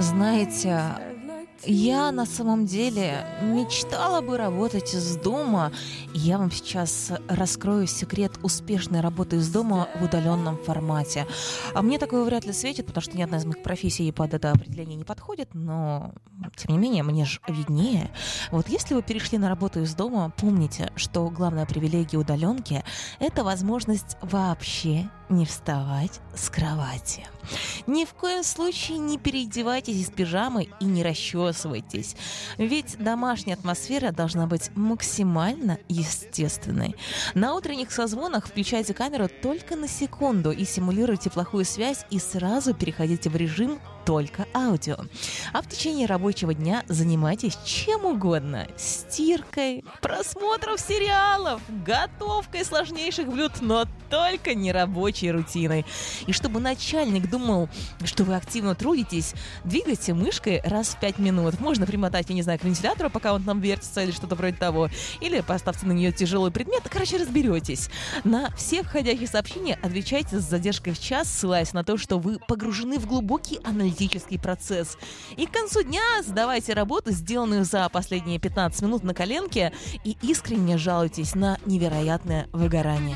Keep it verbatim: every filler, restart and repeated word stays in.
Знаете, я на самом деле мечтала бы работать из дома. И я вам сейчас раскрою секрет успешной работы из дома в удаленном формате. А мне такое вряд ли светит, потому что ни одна из моих профессий под это определение не подходит, но тем не менее, мне же виднее. Вот если вы перешли на работу из дома, помните, что главная привилегия удаленки — это возможность вообще не вставать с кровати. Ни в коем случае не переодевайтесь из пижамы и не расчесывайтесь. Ведь домашняя атмосфера должна быть максимально естественной. На утренних созвонах включайте камеру только на секунду и симулируйте плохую связь, и сразу переходите в режим только аудио. А в течение рабочего дня занимайтесь чем угодно. Стиркой, просмотром сериалов, готовкой сложнейших блюд, но только не рабочей рутиной. И чтобы начальник думал, что вы активно трудитесь, двигайте мышкой раз в пять минут. Можно примотать, я не знаю, к вентилятору, пока он там вертится или что-то вроде того. Или поставьте на нее тяжелый предмет. Короче, разберетесь. На все входящие сообщения отвечайте с задержкой в час, ссылаясь на то, что вы погружены в глубокий аналитический процесс. И к концу дня сдавайте работу, сделанную за последние пятнадцать минут на коленке, и искренне жалуйтесь на невероятное выгорание.